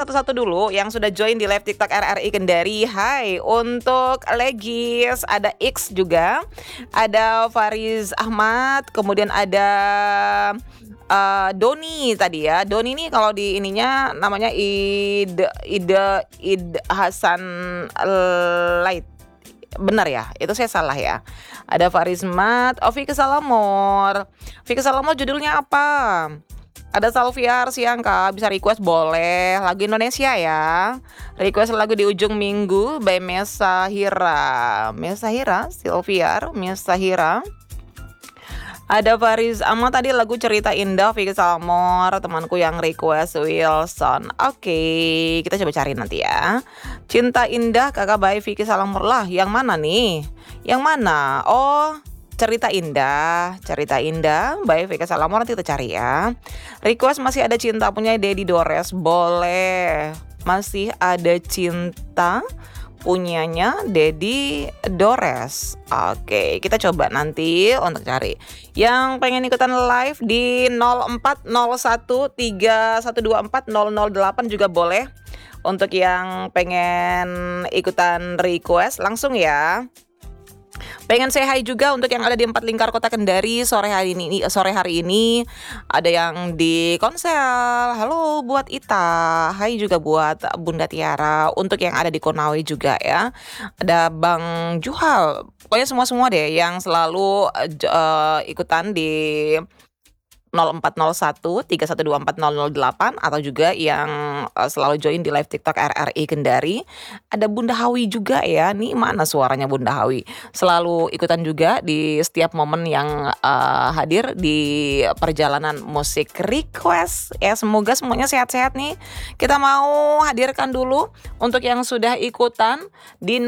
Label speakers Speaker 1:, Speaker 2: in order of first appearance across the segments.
Speaker 1: satu-satu dulu yang sudah join di live TikTok RRI Kendari. Hai, untuk Legis, ada X juga, ada Fariz Ahmad, kemudian ada Doni tadi ya. Doni nih kalau di ininya namanya Id Hasan Light. Benar ya? Itu saya salah ya. Ada Farizmat, Vika Salamor. Vika Salamor judulnya apa? Ada Salviar Siangka, bisa request boleh. Lagu Indonesia ya. Request lagu di ujung minggu by Mesa Hira. Mesa Hira, Silviar, Mesa Hira. Ada Fariz Ahmad tadi lagu Cerita Indah Vicky Salmor, temanku yang request Wilson. Oke, kita coba cari nanti ya. Cinta Indah Kakak by Vicky Salmor lah. Yang mana nih? Yang mana? Oh, Cerita Indah by Vicky Salmor, nanti kita cari ya. Request masih ada cinta punya Dedi Dores, boleh. Masih ada cinta punyanya Dedi Dores. Oke, kita coba nanti untuk cari. Yang pengen ikutan live di 040131240008 juga boleh. Untuk yang pengen ikutan request langsung ya. Pengen say hi juga untuk yang ada di 4 lingkar kota Kendari sore hari ini ada yang di Konsel. Halo buat Ita, hai juga buat Bunda Tiara. Untuk yang ada di Konawe juga ya, ada Bang Juhal. Pokoknya semua deh yang selalu ikutan di 040131240008 atau juga yang selalu join di live TikTok RRI Kendari. Ada Bunda Hawi juga ya. Nih mana suaranya Bunda Hawi? Selalu ikutan juga di setiap momen yang hadir di perjalanan musik request. Ya semoga semuanya sehat-sehat nih. Kita mau hadirkan dulu untuk yang sudah ikutan di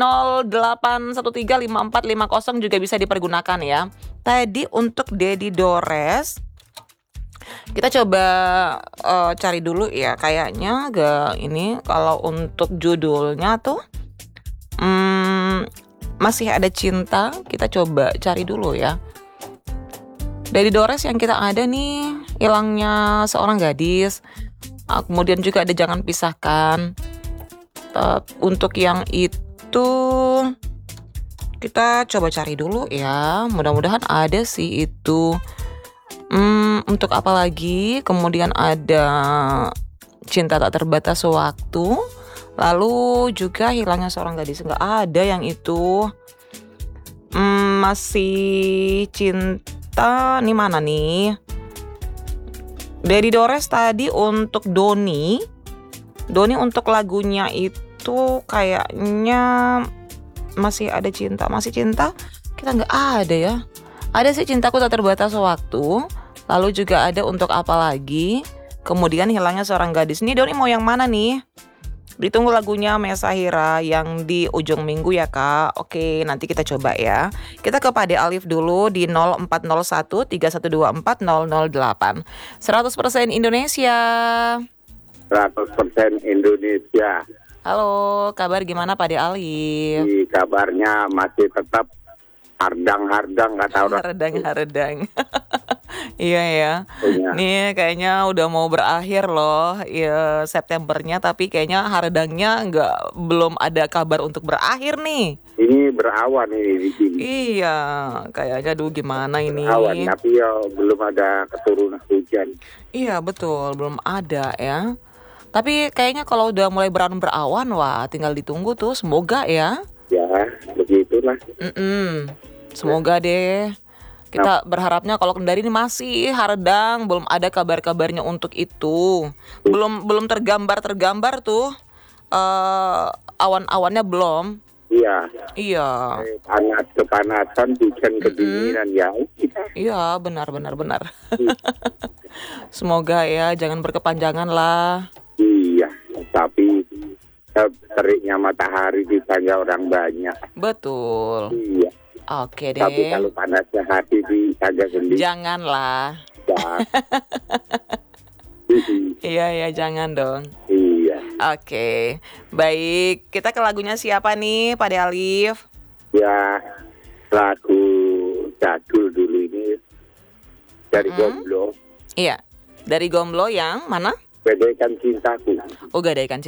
Speaker 1: 08135450 juga bisa dipergunakan ya. Tadi untuk Dedi Dores kita coba cari dulu ya, kayaknya gak ini. Kalau untuk judulnya tuh masih ada cinta. Kita coba cari dulu ya. Dari Dores yang kita ada nih, hilangnya seorang gadis. Kemudian juga ada jangan pisahkan. Untuk yang itu kita coba cari dulu ya. Mudah-mudahan ada sih itu. Untuk apa lagi? Kemudian ada cinta tak terbatas waktu. Lalu juga hilangnya seorang gadis. Nggak ada yang itu. Masih cinta. Nih mana nih? Dari Dores tadi untuk Doni untuk lagunya itu kayaknya masih ada cinta. Masih cinta? Kita nggak ada ya. Ada sih cintaku tak terbatas waktu. Lalu juga ada untuk apa lagi. Kemudian hilangnya seorang gadis. Nih Doni mau yang mana nih? Ditunggu lagunya Mesa Hira yang di ujung minggu ya kak. Oke, nanti kita coba ya. Kita ke Pade Alif dulu di 040131240008. 100% Indonesia.
Speaker 2: 100% Indonesia.
Speaker 1: Halo, kabar gimana Pade Alif?
Speaker 2: Kabarnya masih tetap hardang kata orang.
Speaker 1: Hardang. Iya ya. Nih kayaknya udah mau berakhir loh ya Septembernya, tapi kayaknya hardangnya belum ada kabar untuk berakhir nih.
Speaker 2: Ini berawan ini di sini.
Speaker 1: Iya, kayaknya gimana ini?
Speaker 2: Berawan, tapi ya belum ada keturunan hujan.
Speaker 1: Iya betul, belum ada ya. Tapi kayaknya kalau udah mulai berawan, wah tinggal ditunggu tuh, semoga ya.
Speaker 2: Ya, begitulah.
Speaker 1: Semoga deh. Kita berharapnya kalau Kendari ini masih hardang, belum ada kabar-kabarnya untuk itu. Belum tergambar tuh awan-awannya belum. Iya.
Speaker 2: Kepanasan, hujan, kedinginan ya.
Speaker 1: Iya, benar. Semoga ya, jangan berkepanjangan lah.
Speaker 2: Iya, tapi teriknya matahari disangka orang banyak.
Speaker 1: Betul.
Speaker 2: Iya.
Speaker 1: Oke deh.
Speaker 2: Tapi kalau panasnya hati disangka sendiri.
Speaker 1: Janganlah.
Speaker 2: Ya.
Speaker 1: Iya, jangan dong.
Speaker 2: Iya.
Speaker 1: Oke, baik. Kita ke lagunya siapa nih, Pade Alif?
Speaker 2: Ya, lagu jadul dulu ini dari Gomblo.
Speaker 1: Iya, dari Gomblo yang mana?
Speaker 2: Gadaikan Cintaku.
Speaker 1: Oh, Gadaikan